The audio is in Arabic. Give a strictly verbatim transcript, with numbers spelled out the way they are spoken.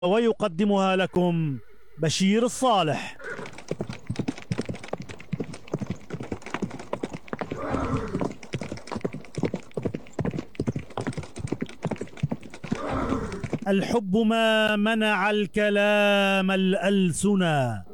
ويقدمها لكم بشير الصالح. الحب ما منع الكلام الألسنا،